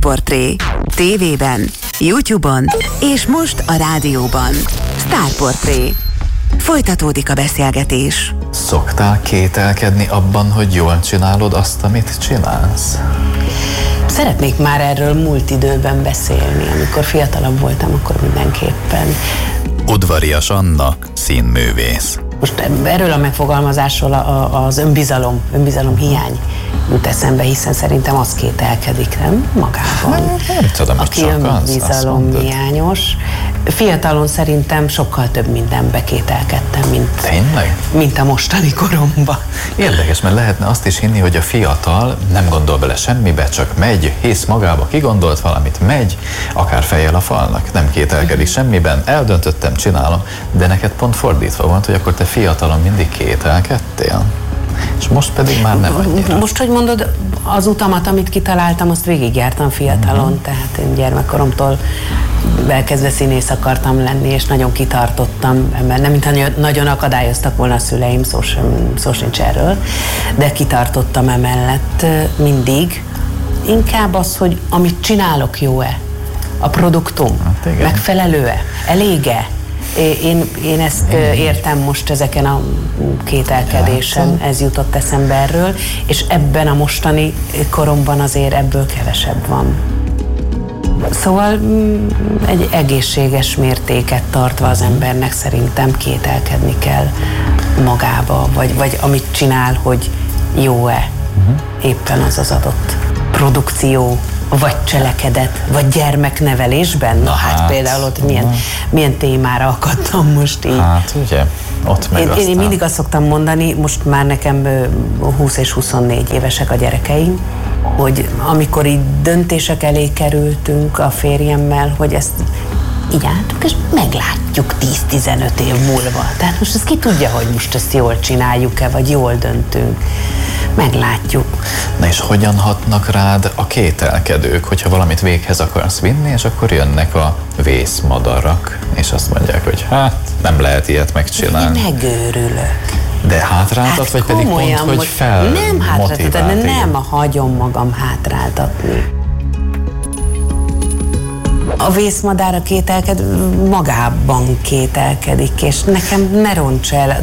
Sztárportré. TV-ben, YouTube-on és most a rádióban. Sztárportré. Folytatódik a beszélgetés. Szoktál kételkedni abban, hogy jól csinálod azt, amit csinálsz? Szeretnék már erről múlt időben beszélni. Amikor fiatalabb voltam, akkor mindenképpen. Udvarias Anna, színművész. Most erről a megfogalmazásról az önbizalom hiány jut eszembe, hiszen szerintem az kételkedik, nem? Magában. Nem tudom, aki önbizalom hiányos. Fiatalon szerintem sokkal több mindenbe kételkedtem, mint a mostani koromban. Érdekes, mert lehetne azt is hinni, hogy a fiatal nem gondol bele semmibe, csak megy, hisz magába, kigondolt valamit, megy, akár fejjel a falnak, nem kételkedik semmiben, eldöntöttem, csinálom, de neked pont fordítva volt, hogy akkor te fiatalon mindig kételkedtél. És most pedig már nem annyira. Most, hogy mondod, az utamat, amit kitaláltam, azt végigjártam fiatalon, tehát én gyermekkoromtól elkezdve színész akartam lenni, és nagyon kitartottam, mert nem mintha nagyon akadályoztak volna a szüleim, szó sincs erről, de kitartottam emellett mindig. Inkább az, hogy amit csinálok, jó-e? A produktum megfelelő-e? Elég-e? Én ezt értem most ezeken a kételkedésen, ez jutott eszembe erről, és ebben a mostani koromban azért ebből kevesebb van. Szóval egy egészséges mértéket tartva az embernek szerintem kételkedni kell magába, vagy amit csinál, hogy jó-e éppen az adott produkció, vagy cselekedet, vagy gyermeknevelésben. Na hát például ott milyen témára akadtam most így. Hát ugye, ott meg én mindig azt szoktam mondani, most már nekem 20 és 24 évesek a gyerekeim, hogy amikor így döntések elé kerültünk a férjemmel, hogy ezt így álltuk, és meglátjuk 10-15 év múlva. Tehát most ezt ki tudja, hogy most ezt jól csináljuk-e, vagy jól döntünk. Meglátjuk. Na és hogyan hatnak rád a kételkedők, hogyha valamit véghez akarsz vinni, és akkor jönnek a vészmadarak, és azt mondják, hogy hát nem lehet ilyet megcsinálni. Én megőrülök. De hátráltat, vagy pedig pont, hogy nem hátráltat, nem hagyom magam hátráltatni. A vészmadár kételked, magában kételkedik, és nekem ne ronts el.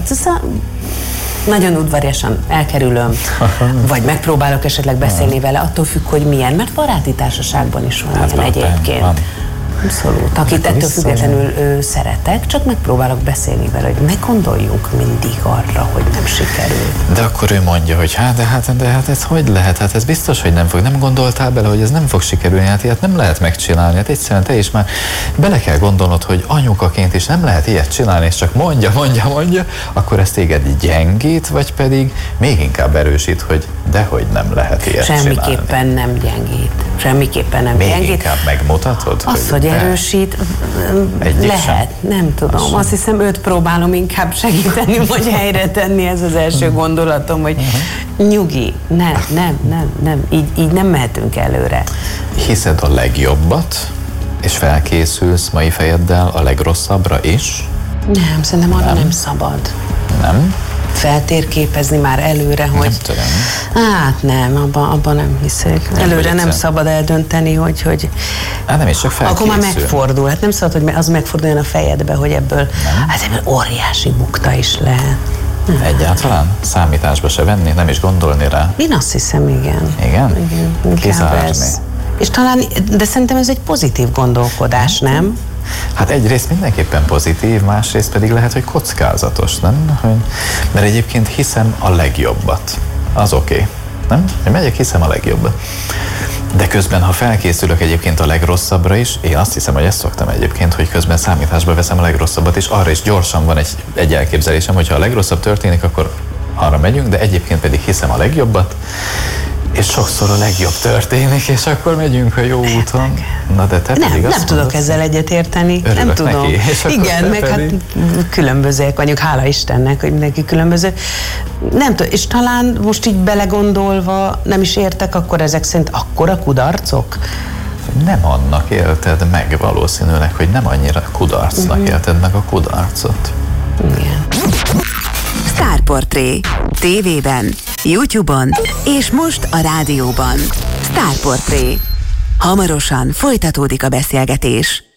Nagyon udvariasan elkerülöm, vagy megpróbálok esetleg beszélni vele, attól függ, hogy milyen, mert baráti társaságban is van ilyen egyébként. Abszolút. Akit ettől függetlenül szeretek, csak megpróbálok beszélni vele, hogy ne gondoljunk mindig arra, hogy nem sikerül. De akkor ő mondja, hogy de hát ez hogy lehet? Hát ez biztos, hogy nem fog. Nem gondoltál bele, hogy ez nem fog sikerülni, hát ilyet nem lehet megcsinálni. Hát egyszerűen te is már bele kell gondolnod, hogy anyukaként is nem lehet ilyet csinálni, és csak mondja, akkor ez téged gyengít, vagy pedig még inkább erősít, hogy dehogy nem lehet ilyet Semmiképpen csinálni. nem gyengít. Semmiképpen nem még gyengít. Inkább megmutatod? Az, hogy erősít, lehet, sem. Nem tudom. Azt hiszem, őt próbálom inkább segíteni, vagy helyre tenni, ez az első gondolatom, hogy nyugi, nem, így nem mehetünk előre. Hiszed a legjobbat, és felkészülsz mai fejeddel a legrosszabbra is? Nem, szerintem arra nem szabad. Nem? Feltérképezni már előre, hogy... Nem tudom. Hát nem, abban nem hiszek. Előre nem szabad eldönteni, hogy hát nem is, csak felkészül. Akkor már megfordul. Hát nem szabad, hogy az megforduljon a fejedbe, hogy ebből óriási bukta is lehet. Egyáltalán? Számításba se venni, nem is gondolni rá? Én azt hiszem, igen. Igen? Kizárni. És talán, de szerintem ez egy pozitív gondolkodás, nem? Hát egyrészt mindenképpen pozitív, másrészt pedig lehet, hogy kockázatos, nem? Mert egyébként hiszem a legjobbat. Az oké. Nem? Én megyek, hiszem a legjobbat. De közben, ha felkészülök egyébként a legrosszabbra is, én azt hiszem, hogy ezt szoktam egyébként, hogy közben számításba veszem a legrosszabbat, és arra is gyorsan van egy elképzelésem, hogyha a legrosszabb történik, akkor arra megyünk, de egyébként pedig hiszem a legjobbat, és sokszor a legjobb történik, és akkor megyünk a jó úton. Na de te pedig nem tudok ezzel egyetérteni. Nem tudom. Neki, igen, meg pedig... hát különbözőek vagyunk, hála Istennek, hogy mindenki különböző. Nem tudom, és talán most így belegondolva nem is értek, akkor ezek szerint akkora kudarcok? Nem annak élted meg valószínűleg, hogy nem annyira kudarcnak élted meg a kudarcot. Igen. Sztárportré. TV-ben, YouTube-on és most a rádióban. Sztárportré. Hamarosan folytatódik a beszélgetés.